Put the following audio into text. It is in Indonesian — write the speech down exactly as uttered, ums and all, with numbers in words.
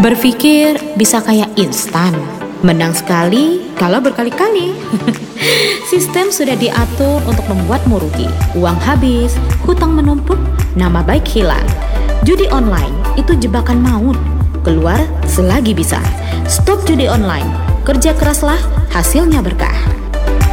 Berpikir bisa kayak instan, menang sekali kalau berkali-kali. Sistem sudah diatur untuk membuatmu rugi, uang habis, hutang menumpuk, nama baik hilang. Judi online itu jebakan maut, keluar selagi bisa. Stop judi online, kerja keraslah, hasilnya berkah.